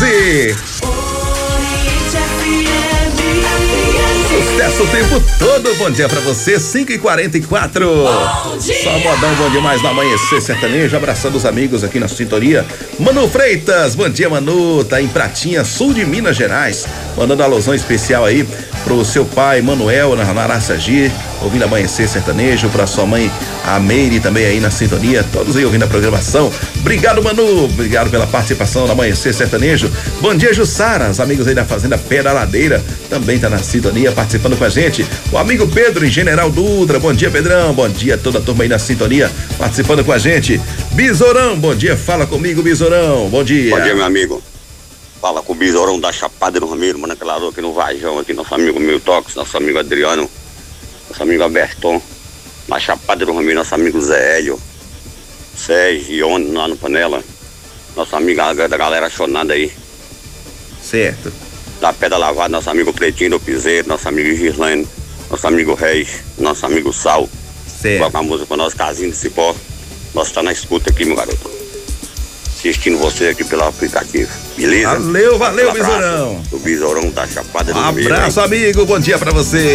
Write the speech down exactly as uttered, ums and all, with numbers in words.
onze. Sucesso o tempo todo, bom dia pra você, cinco e quarenta e quatro. Só modão, bom demais no Amanhecer Sertanejo, abraçando os amigos aqui na sintonia. Manu Freitas, bom dia Manu, tá em Pratinha, sul de Minas Gerais, mandando alusão especial aí pro seu pai Manuel, na Araçagi, ouvindo Amanhecer Sertanejo, pra sua mãe a Meire também aí na sintonia, todos aí ouvindo a programação. Obrigado Manu, obrigado pela participação no Amanhecer Sertanejo. Bom dia Jussara, os amigos aí da Fazenda Pé da Ladeira, também tá na sintonia, participando com a gente. O amigo Pedro em General Dutra, bom dia Pedrão, bom dia toda a turma aí na sintonia, participando com a gente. Besourão, bom dia, fala comigo Besourão, bom dia. Bom dia meu amigo, fala com o Besourão da Chapada do Ramiro, mano, aquela aqui no Vajão, aqui nosso amigo meu Tox, nosso amigo Adriano, nosso amigo Alberton, na Chapada do Ramiro, nosso amigo Zé Hélio, Sérgio e Ono lá no Panela, nosso amigo da galera chonada aí. Certo. Da Pedra Lavada, nosso amigo Pretinho do Piseiro, nosso amigo Gislaine, nosso amigo Reis, nosso amigo Sal. Certo. Coloca a música pra nós, Casinho de Cipó. Nós tá na escuta aqui, meu garoto. Assistindo você aqui pelo aplicativo. Beleza? Valeu, valeu, Besourão. O Besourão da Chapada do Um Ramiro. abraço, amigo, bom dia pra você.